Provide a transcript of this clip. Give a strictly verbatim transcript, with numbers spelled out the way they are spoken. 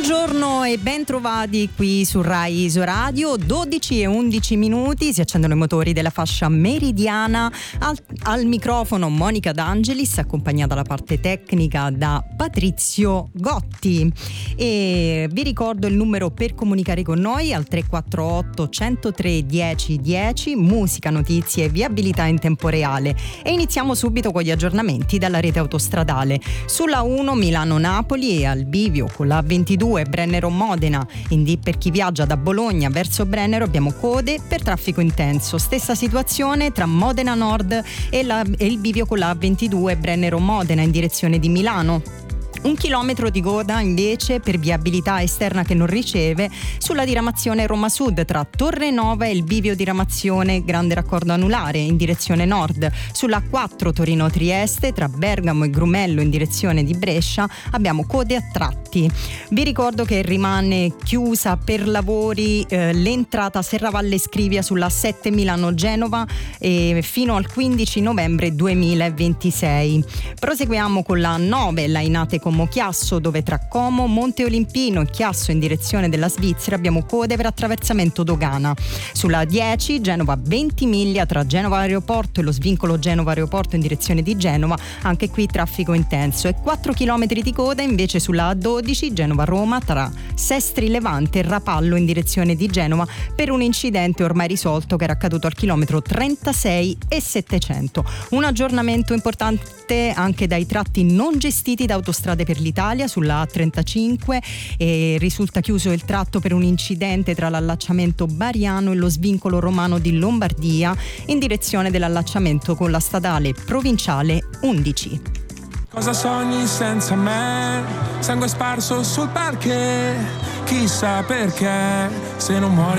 Buongiorno e ben trovati qui su Rai Isoradio. Dodici e undici minuti, si accendono i motori della fascia meridiana. Al, al microfono Monica D'Angelis, accompagnata alla parte tecnica da Patrizio Gotti. E vi ricordo il numero per comunicare con noi al tre quattro otto, centotré, dieci dieci, musica, notizie e viabilità in tempo reale. E iniziamo subito con gli aggiornamenti dalla rete autostradale. Sulla uno Milano-Napoli e al bivio con la ventidue Brennero-Modena. In D per chi viaggia da Bologna verso Brennero abbiamo code per traffico intenso. Stessa situazione tra Modena Nord e, la, e il bivio con la ventidue Brennero-Modena in direzione di Milano. Un chilometro di coda invece per viabilità esterna che non riceve sulla diramazione Roma Sud tra Torre Nova e il bivio diramazione Grande Raccordo Anulare in direzione nord. Sulla quattro Torino Trieste tra Bergamo e Grumello in direzione di Brescia abbiamo code a tratti. Vi ricordo che rimane chiusa per lavori eh, l'entrata Serravalle Scrivia sulla sette Milano Genova eh, fino al quindici novembre duemilaventisei. Proseguiamo con la nove Lainate Como Chiasso, dove tra Como, Monte Olimpino e Chiasso in direzione della Svizzera abbiamo code per attraversamento dogana. Sulla dieci Genova Ventimiglia tra Genova Aeroporto e lo svincolo Genova Aeroporto in direzione di Genova, anche qui traffico intenso, e quattro chilometri di coda invece sulla A dodici Genova Roma tra Sestri Levante e Rapallo in direzione di Genova per un incidente ormai risolto che era accaduto al chilometro trentasei e settecento. Un aggiornamento importante anche dai tratti non gestiti da Autostrade per l'Italia. Sulla A trentacinque e risulta chiuso il tratto per un incidente tra l'allacciamento Bariano e lo svincolo romano di Lombardia in direzione dell'allacciamento con la statale provinciale undici. Cosa sogni senza me? Sangue sparso sul parquet, chissà perché, se non muori